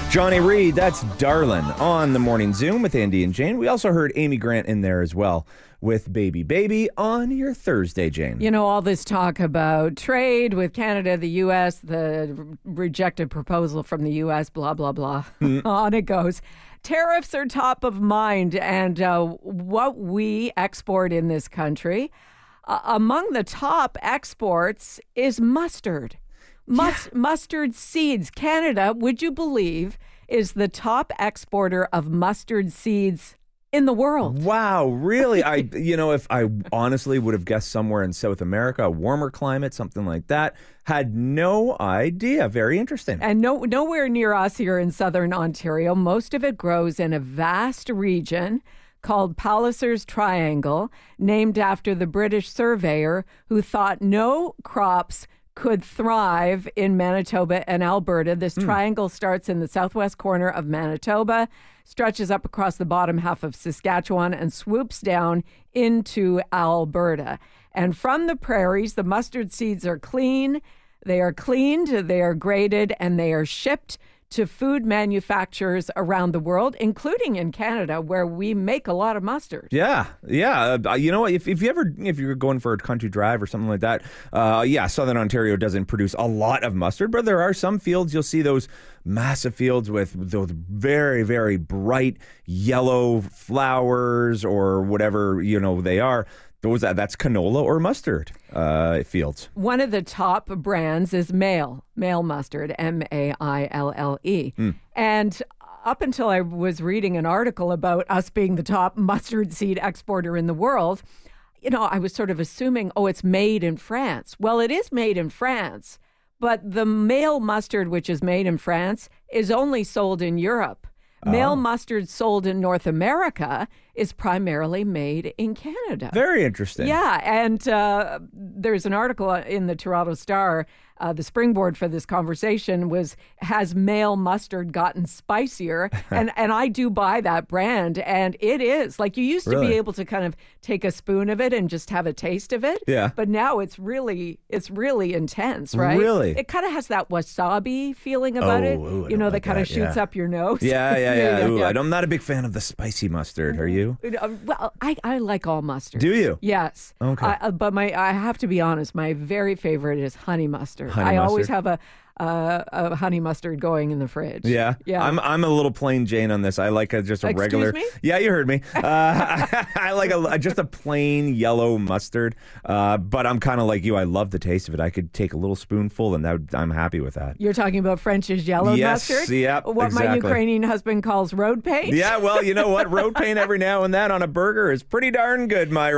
Johnny Reed, that's Darlin' on the Morning Zoom with Andy and Jane. We also heard Amy Grant in there as well with Baby Baby on your Thursday, Jane. You know, all this talk about trade with Canada, the U.S., the rejected proposal from the U.S., blah, blah, blah. On it goes. Tariffs are top of mind, and what we export in this country, among the top exports is mustard. Mustard seeds. Canada, would you believe, is the top exporter of mustard seeds in the world. Wow, really? If I honestly would have guessed somewhere in South America, a warmer climate, something like that. Had no idea. Very interesting. And nowhere near us here in southern Ontario. Most of it grows in a vast region called Palliser's Triangle, named after the British surveyor who thought no crops could thrive in Manitoba and Alberta. This triangle starts in the southwest corner of Manitoba, stretches up across the bottom half of Saskatchewan, and swoops down into Alberta. And from the prairies, the mustard seeds are clean. They are cleaned, they are graded, and they are shipped to food manufacturers around the world, including in Canada, where we make a lot of mustard. Yeah. You know what? If you're going for a country drive or something like that, Southern Ontario doesn't produce a lot of mustard, but there are some fields. You'll see those massive fields with those very, very bright yellow flowers or whatever they are. That's canola or mustard fields. One of the top brands is Maille mustard, Maille. And up until I was reading an article about us being the top mustard seed exporter in the world, I was sort of assuming, it's made in France. Well, it is made in France, but the Maille mustard, which is made in France, is only sold in Europe. Maille mustard sold in North America is primarily made in Canada. Very interesting. Yeah, and there's an article in the Toronto Star. The springboard for this conversation was, has Maille mustard gotten spicier? and I do buy that brand, and it is. Like, you used to be able to kind of take a spoon of it and just have a taste of it. Yeah. But now it's really intense, right? Really? It kind of has that wasabi feeling about it. That kind of shoots up your nose. Yeah. Ooh, I'm not a big fan of the spicy mustard. Are you? Well, I like all mustards. Do you? Yes. Okay. But I have to be honest, my very favorite is honey mustard. Honey mustard. Always have a honey mustard going in the fridge. Yeah. I'm a little plain Jane on this. I like just a regular. Excuse me? Yeah, you heard me. I like just a plain yellow mustard. But I'm kind of like you. I love the taste of it. I could take a little spoonful, and I'm happy with that. You're talking about French's yellow mustard? Yep, what exactly. My Ukrainian husband calls road paint? Yeah, well, you know what? Road paint every now and then on a burger is pretty darn good, Myra.